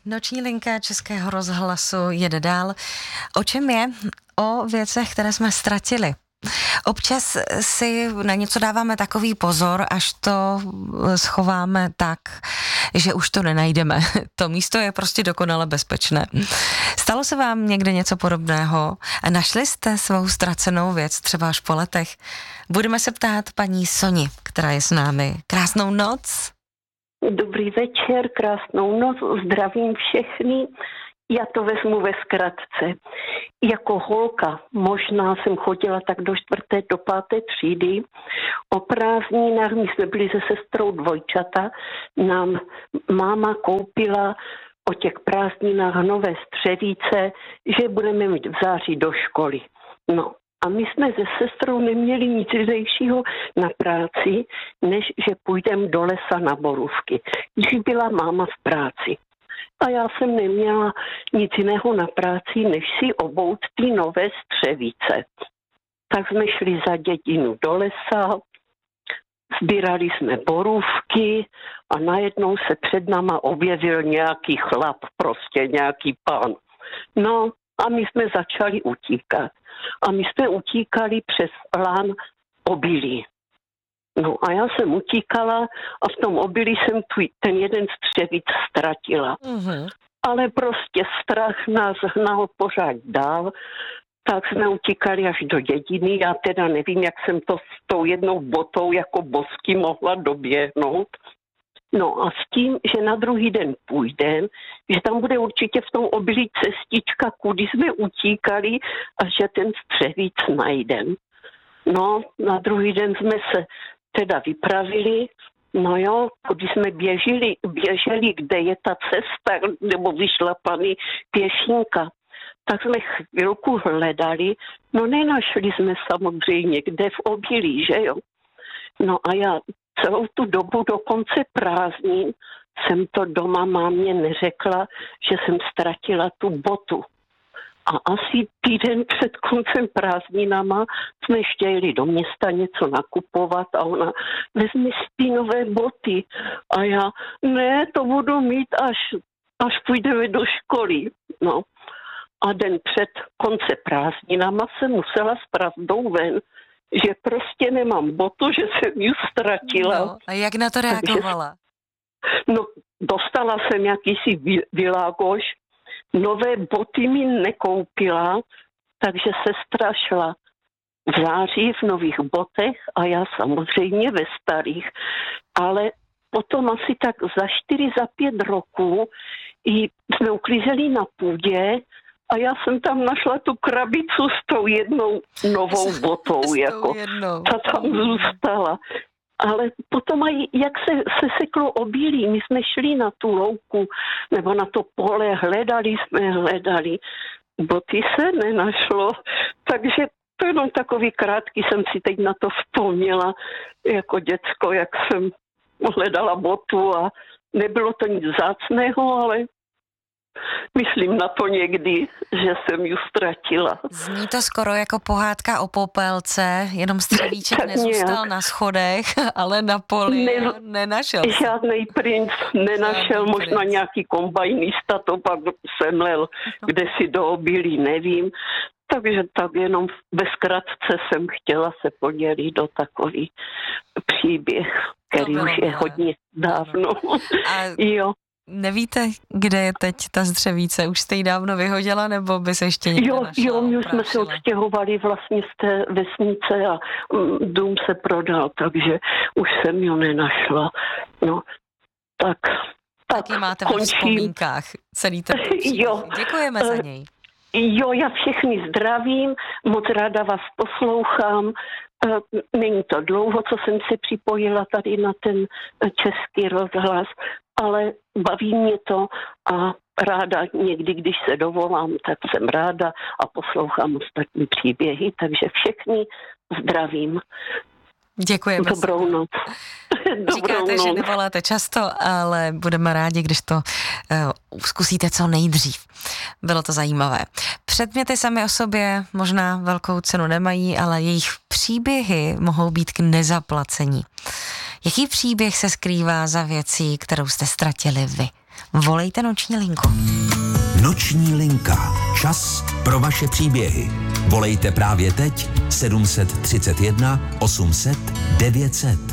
Noční linka Českého rozhlasu jede dál. O čem je? O věcech, které jsme ztratili. Občas si na něco dáváme takový pozor, až to schováme tak, že už to nenajdeme. To místo je prostě dokonale bezpečné. Stalo se vám někde něco podobného? Našli jste svou ztracenou věc třeba až po letech? Budeme se ptát paní Soni, která je s námi. Krásnou noc. Dobrý večer, krásnou noc, zdravím všechny. Já to vezmu ve zkratce. Jako holka, možná jsem chodila tak do 4., do 5. třídy, o prázdninách, my jsme byli se sestrou dvojčata, nám máma koupila o těch prázdninách nové střevíce, že budeme mít v září do školy. No. A my jsme se sestrou neměli nic jinejšího na práci, než že půjdeme do lesa na borůvky, když byla máma v práci. A já jsem neměla nic jiného na práci, než si obout ty nové střevíce. Tak jsme šli za dědinu do lesa, sbírali jsme borůvky a najednou se před náma objevil nějaký chlap, prostě nějaký pán. No a my jsme začali utíkat. A my jsme utíkali přes lán obilí. No a já jsem utíkala a v tom obilí jsem ten jeden střevíc ztratila. Mm-hmm. Ale prostě strach nás hnal pořád dál, tak jsme utíkali až do dědiny. Já teda nevím, jak jsem to s tou jednou botou jako bosky mohla doběhnout. No a s tím, že na druhý den půjdem, že tam bude určitě v tom obilí cestička, kudy jsme utíkali a že ten střevíc najdem. No, na druhý den jsme se teda vypravili, no jo, když jsme běželi, kde je ta cesta, nebo vyšlapaný pěšinka, tak jsme chvilku hledali, no nenašli jsme samozřejmě kde v obilí, že jo. No a já celou tu dobu do konce prázdnin jsem to doma mámě neřekla, že jsem ztratila tu botu. A asi týden před koncem prázdninama jsme ještě jeli do města něco nakupovat a ona vezme si ty nové boty. A já, ne, to budu mít až půjdeme do školy. No. A den před konce prázdninama jsem musela s pravdou ven, že prostě nemám botu, že jsem ji ztratila. No, a jak na to reagovala? No, dostala jsem jakýsi világoš, nové boty mi nekoupila, takže sestra šla v září v nových botech a já samozřejmě ve starých. Ale potom asi tak za 5 roků jsme uklízeli na půdě a já jsem tam našla tu krabicu s tou jednou novou botou, jako ta tam zůstala. Ale potom aj, jak se seklo obilí, my jsme šli na tu louku nebo na to pole, hledali, boty se nenašlo, takže to jenom takový krátký jsem si teď na to vzpomněla jako děcko, jak jsem hledala botu a nebylo to nic vzácného, ale myslím na to někdy, že jsem ji ztratila. Zní to skoro jako pohádka o Popelce, jenom střevíček nezůstal na schodech, ale na poli nenašel. Žádnej princ nenašel, možná nějaký kombajnista to pak semlel, kde si do obilí, nevím. Takže tak jenom ve zkratce jsem chtěla se podělit do takový příběh, který už je hodně dávno. Jo. Nevíte, kde je teď ta střevíce? Už jste ji dávno vyhodila, nebo by se ještě někde našla? Jo, my už jsme se odstěhovali vlastně z té vesnice a dům se prodal, takže už jsem ji nenašla. No, tak ji máte ve vzpomínkách celý ten příběh. Děkujeme za něj. Jo, já všechny zdravím, moc ráda vás poslouchám. Není to dlouho, co jsem se připojila tady na ten Český rozhlas, ale baví mě to a ráda někdy, když se dovolám, tak jsem ráda a poslouchám ostatní příběhy, takže všechny zdravím. Děkujeme. Dobrou noc. Říkáte, že nevoláte často, ale budeme rádi, když to zkusíte co nejdřív. Bylo to zajímavé. Předměty sami o sobě možná velkou cenu nemají, ale jejich příběhy mohou být k nezaplacení. Jaký příběh se skrývá za věcí, kterou jste ztratili vy? volejte Noční linku. Noční linka. Čas pro vaše příběhy. Volejte právě teď 731 800 900.